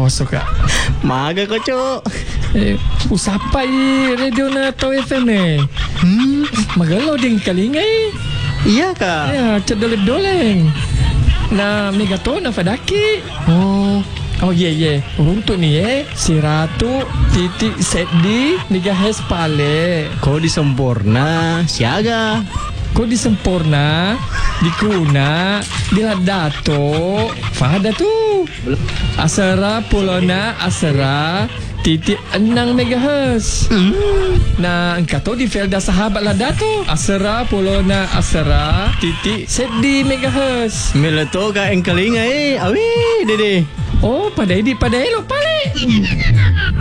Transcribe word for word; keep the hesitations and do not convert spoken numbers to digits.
Oh, suka. Maga ko, Cuk. Eh, usapa i radio na Tau F M eh. Hmm, Magalau ding kalingay. iya ka? Ya, cedoleng-doleng. Na megato na fadaki. Oh, Oh ye ye. Untuk ni eh si Ratu titik set di megahertz pale. kau di sempurna, siaga. Kau di sempurna, di kuna, di ladato. Fahada tu. Asara pulona asara titik enam megahertz. Nah, engkau tahu di Felda sahabat ladato. Asara pulona asara titik set di megahertz. Meleto ka engkalinga eh. Awi, dede. Oh, pada ini pada elok pale.